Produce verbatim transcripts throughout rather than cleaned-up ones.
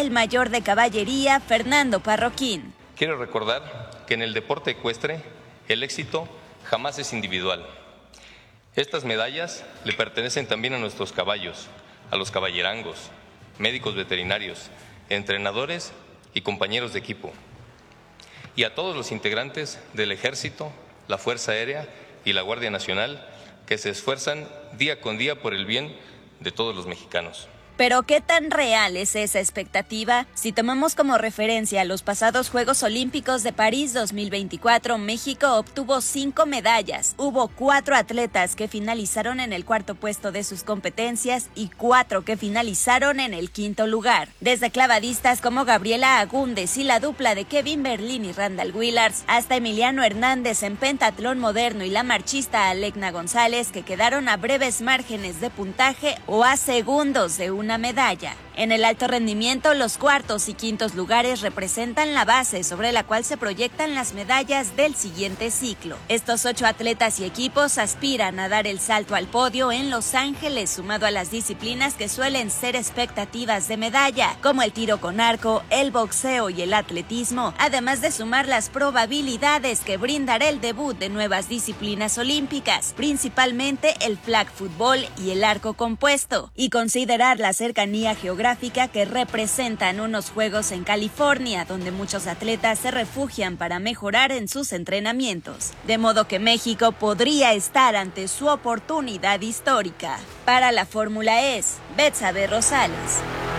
el mayor de caballería, Fernando Parroquín. Quiero recordar que en el deporte ecuestre el éxito jamás es individual. Estas medallas le pertenecen también a nuestros caballos, a los caballerangos, médicos veterinarios, entrenadores y compañeros de equipo, y a todos los integrantes del Ejército, la Fuerza Aérea y la Guardia Nacional que se esfuerzan día con día por el bien de todos los mexicanos. Pero ¿qué tan real es esa expectativa? Si tomamos como referencia los pasados Juegos Olímpicos de París dos mil veinticuatro, México obtuvo cinco medallas. Hubo cuatro atletas que finalizaron en el cuarto puesto de sus competencias y cuatro que finalizaron en el quinto lugar. Desde clavadistas como Gabriela Agúndez y la dupla de Kevin Berlín y Randall Willars, hasta Emiliano Hernández en pentatlón moderno y la marchista Alecna González, que quedaron a breves márgenes de puntaje o a segundos de un una medalla. En el alto rendimiento, los cuartos y quintos lugares representan la base sobre la cual se proyectan las medallas del siguiente ciclo. Estos ocho atletas y equipos aspiran a dar el salto al podio en Los Ángeles, sumado a las disciplinas que suelen ser expectativas de medalla, como el tiro con arco, el boxeo y el atletismo, además de sumar las probabilidades que brindará el debut de nuevas disciplinas olímpicas, principalmente el flag football y el arco compuesto, y considerar la cercanía geográfica que representan unos Juegos en California, donde muchos atletas se refugian para mejorar en sus entrenamientos. De modo que México podría estar ante su oportunidad histórica. Para la Fórmula E S, Betsabe Rosales.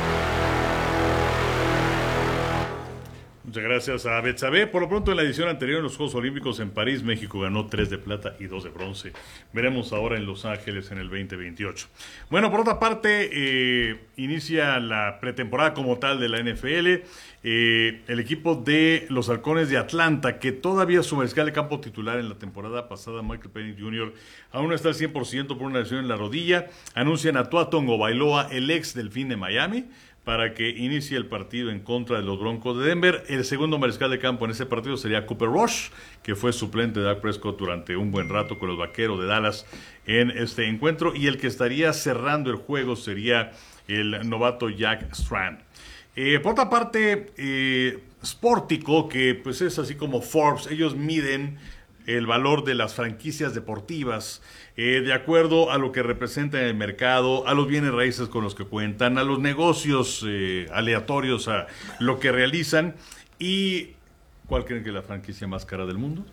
Muchas gracias a Betsabe. Por lo pronto, en la edición anterior en los Juegos Olímpicos en París, México ganó tres de plata y dos de bronce. Veremos ahora en Los Ángeles en el veinte veintiocho. Bueno, por otra parte, eh, inicia la pretemporada como tal de la N F L. Eh, el equipo de los Halcones de Atlanta, que todavía su mariscal de campo titular en la temporada pasada, Michael Penix junior, aún no está al cien por ciento por una lesión en la rodilla. Anuncian a Tua Tagovailoa, el ex Delfín de Miami, para que inicie el partido en contra de los Broncos de Denver. El segundo mariscal de campo en ese partido sería Cooper Rush, que fue suplente de Dak Prescott durante un buen rato con los Vaqueros de Dallas en este encuentro. Y el que estaría cerrando el juego sería el novato Jack Strand. Eh, por otra parte, eh, Sportico, que pues es así como Forbes, ellos miden el valor de las franquicias deportivas eh, de acuerdo a lo que representa en el mercado, a los bienes raíces con los que cuentan, a los negocios eh, aleatorios, a lo que realizan. ¿Y cuál creen que es la franquicia más cara del mundo?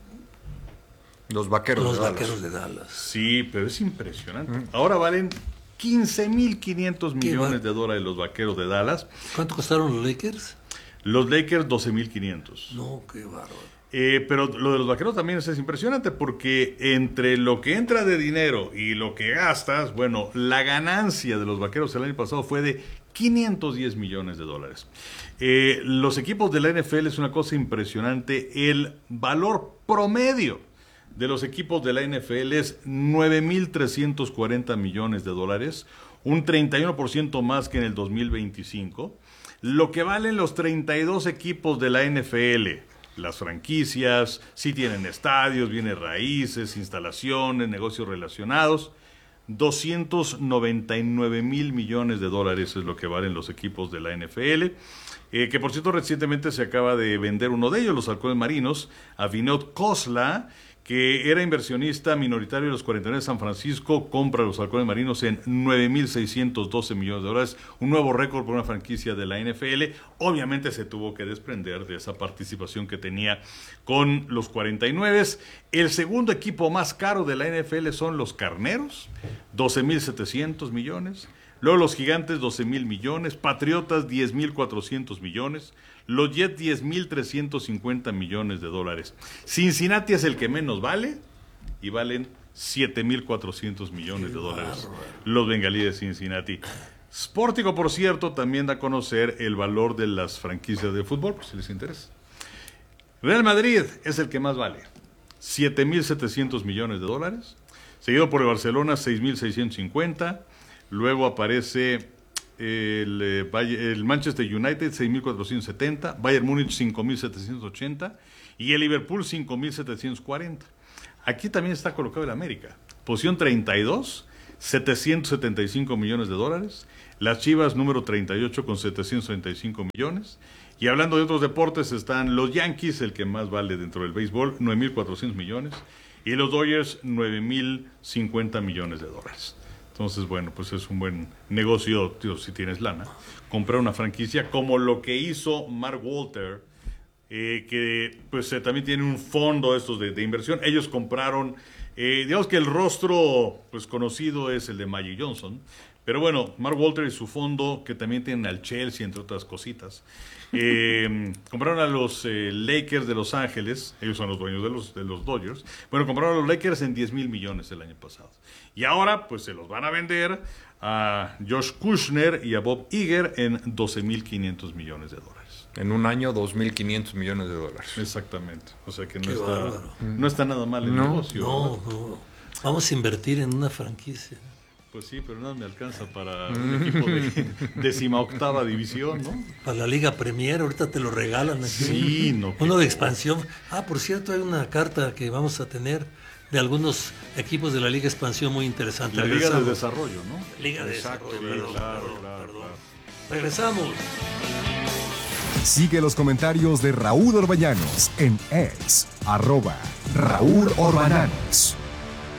Los Vaqueros, los de, Dallas. vaqueros de Dallas. Sí, pero es impresionante. Mm. Ahora valen quince mil quinientos millones de dólares los Vaqueros de Dallas. ¿Cuánto costaron los Lakers? Los Lakers doce mil quinientos. No, qué bárbaro. Eh, pero lo de los Vaqueros también es, es impresionante porque entre lo que entra de dinero y lo que gastas, bueno, la ganancia de los Vaqueros el año pasado fue de quinientos diez millones de dólares. Eh, los equipos de la N F L es una cosa impresionante. El valor promedio de los equipos de la N F L es nueve mil trescientos cuarenta millones de dólares, un treinta y uno por ciento más que en el dos mil veinticinco. Lo que valen los treinta y dos equipos de la N F L, las franquicias, sí tienen estadios, bienes raíces, instalaciones, negocios relacionados, doscientos noventa y nueve mil millones de dólares es lo que valen los equipos de la N F L, eh, que por cierto recientemente se acaba de vender uno de ellos, los Halcones Marinos, a Vinod Khosla, que era inversionista minoritario de los cuarenta y nueve de San Francisco, compra los Halcones Marinos en nueve mil seiscientos doce millones de dólares, un nuevo récord por una franquicia de la N F L. Obviamente se tuvo que desprender de esa participación que tenía con los cuarenta y nueve. El segundo equipo más caro de la N F L son los Carneros, doce mil setecientos millones. Luego los Gigantes, doce mil millones. Patriotas, diez mil cuatrocientos millones. Los Jets, diez mil trescientos cincuenta millones de dólares. Cincinnati es el que menos vale y valen siete mil cuatrocientos millones de dólares. Los Bengalíes de Cincinnati. Sportico, por cierto, también da a conocer el valor de las franquicias de fútbol, por si les interesa. Real Madrid es el que más vale. siete mil setecientos millones de dólares. Seguido por el Barcelona, seis mil seiscientos cincuenta. Luego aparece el, eh, el Manchester United, seis mil cuatrocientos setenta, Bayern Múnich, cinco mil setecientos ochenta y el Liverpool, cinco mil setecientos cuarenta. Aquí también está colocado el América. Posición treinta y dos, setecientos setenta y cinco millones de dólares. Las Chivas número treinta y ocho con setecientos treinta y cinco millones. Y hablando de otros deportes están los Yankees, el que más vale dentro del béisbol, nueve mil cuatrocientos millones. Y los Dodgers, nueve mil cincuenta millones de dólares. Entonces, bueno, pues es un buen negocio, tío, si tienes lana, comprar una franquicia como lo que hizo Mark Walter, eh, que pues eh, también tiene un fondo estos de, de inversión. Ellos compraron, eh, digamos que el rostro pues conocido es el de Magic Johnson, pero bueno, Mark Walter y su fondo, que también tienen al Chelsea, entre otras cositas, eh, compraron a los eh, Lakers de Los Ángeles, ellos son los dueños de los, de los Dodgers, bueno, compraron a los Lakers en diez mil millones el año pasado. Y ahora, pues se los van a vender a Josh Kushner y a Bob Iger en doce mil quinientos millones de dólares. En un año, dos mil quinientos millones de dólares. Exactamente. O sea que no, Qué está, bárbaro. no está nada mal el No, negocio. No, ¿verdad? no. Vamos a invertir en una franquicia. Pues sí, pero nada me alcanza para un equipo de décima octava división, ¿no? Para la Liga Premier, ahorita te lo regalan aquí. Sí, no. Uno de expansión. Ah, por cierto, hay una carta que vamos a tener de algunos equipos de la Liga Expansión muy interesante. La Liga de Regresamos. Desarrollo, ¿no? Liga de Exacto, Desarrollo, sí, perdón, claro, perdón, claro, perdón. claro. Regresamos. Sigue los comentarios de Raúl Orbañanos en X, arroba Raúl Orbañanos.